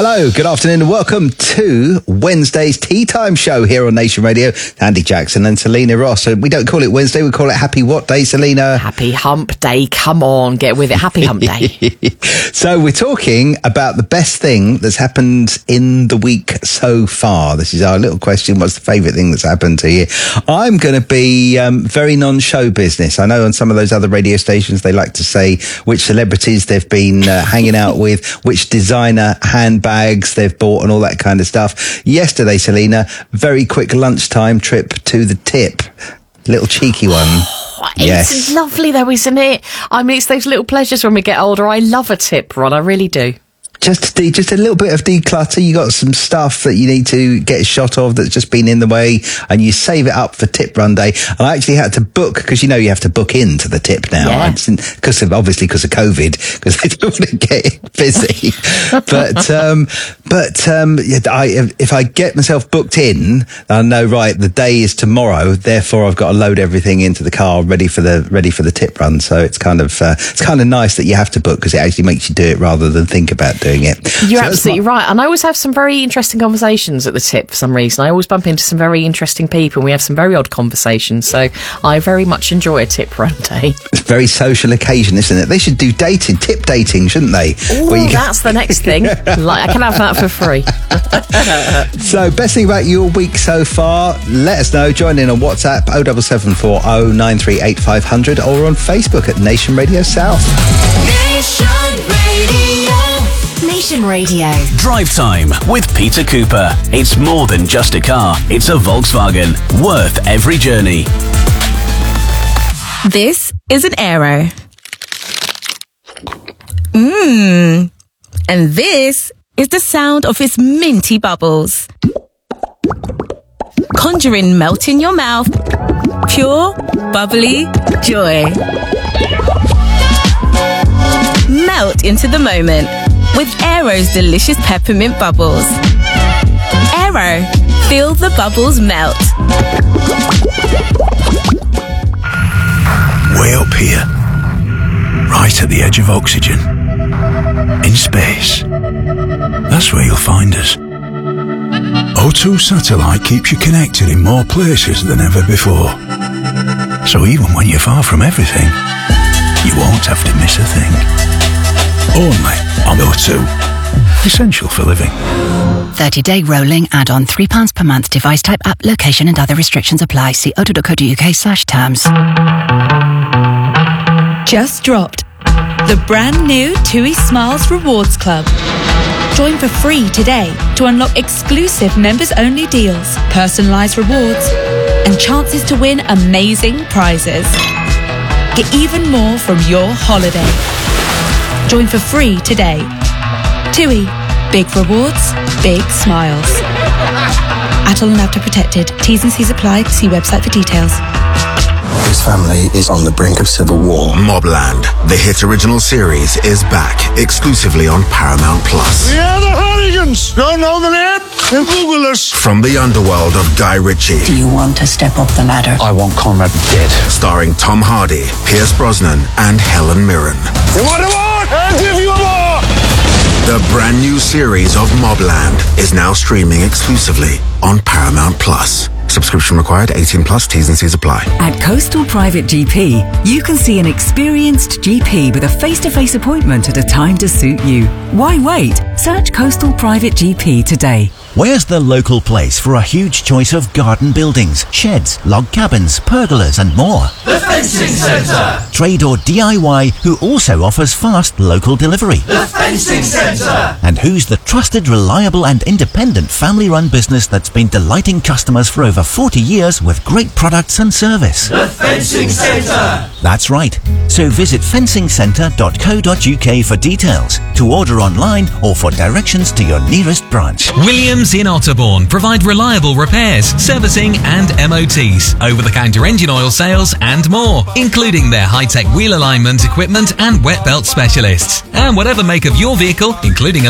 Hello, good afternoon and welcome to Wednesday's Tea Time Show here on Nation Radio. Andy Jackson and Selena Ross. So we don't call it Wednesday, we call it Happy what day, Selena? Happy Hump Day. Come on, get with it. Happy Hump Day. So we're talking about the best thing that's happened in the week so far. This is our little question. What's the favourite thing that's happened to you? I'm going to be very non-show business. I know on some of those other radio stations they like to say which celebrities they've been hanging out with, which designer handbags they've bought and all that kind of stuff. Yesterday, Selena, very quick lunchtime trip to the Tip. Little cheeky one. It's lovely though, isn't it? I mean, it's those little pleasures when we get older. I love a tip run, I really do. Just a little bit of declutter. You got some stuff that you need to get a shot of that's just been in the way, and you save it up for Tip Run Day. And I actually had to book, because you know you have to book into the Tip now, because of COVID, because they don't want to get busy. If I get myself booked in, I know the day is tomorrow. Therefore, I've got to load everything into the car ready for the Tip Run. So it's kind of nice that you have to book, because it actually makes you do it rather than think about doing it. You're absolutely right. And I always have some very interesting conversations at the Tip for some reason. I always bump into some very interesting people and we have some very odd conversations. So I very much enjoy a Tip Run Day. It's a very social occasion, isn't it? They should do tip dating, shouldn't they? Oh, that's the next thing. I can have that for free. So, best thing about your week so far, let us know. Join in on WhatsApp 07740 938 500 or on Facebook at Nation Radio South. Nation Radio. Drive Time with Peter Cooper. It's more than just a car. It's a Volkswagen. Worth every journey. This is an Aero. And this is the sound of its minty bubbles. Conjuring melt in your mouth. Pure, bubbly joy. Melt into the moment with Aero's delicious peppermint bubbles. Aero, feel the bubbles melt. Way up here, right at the edge of oxygen, in space. That's where you'll find us. O2 Satellite keeps you connected in more places than ever before. So even when you're far from everything, you won't have to miss a thing. Only on O2. Essential for living. 30-day rolling add-on, £3 per month. Device type, app, location and other restrictions apply. See o2.co.uk/terms. Just dropped the brand new TUI Smiles Rewards Club. Join for free today to unlock exclusive members-only deals, personalised rewards, and chances to win amazing prizes. Get even more from your holiday. Join for free today. TUI. Big rewards, big smiles. Adult and after protected. T's and C's apply. See website for details. His family is on the brink of civil war. Mobland, the hit original series, is back exclusively on Paramount Plus. We are the Hooligans. Don't know the name? Then Google us. From the underworld of Guy Ritchie. Do you want to step up the ladder? I want Conrad dead. Starring Tom Hardy, Pierce Brosnan, and Helen Mirren. You want more? I'll give you more. The brand new series of Mobland is now streaming exclusively on Paramount Plus. Subscription required, 18 plus, T's and C's apply. At Coastal Private GP, you can see an experienced GP with a face-to-face appointment at a time to suit you. Why wait? Search Coastal Private GP today. Where's the local place for a huge choice of garden buildings, sheds, log cabins, pergolas and more? The Fencing Centre! Trade or DIY, who also offers fast local delivery. The Fencing Centre! And who's the trusted, reliable and independent family-run business that's been delighting customers for over 40 years with great products and service. The Fencing Centre! That's right. So visit fencingcentre.co.uk for details, to order online or for directions to your nearest branch. Williams in Otterbourne provide reliable repairs, servicing and MOTs, over-the-counter engine oil sales and more, including their high-tech wheel alignment equipment and wet belt specialists. And whatever make of your vehicle, including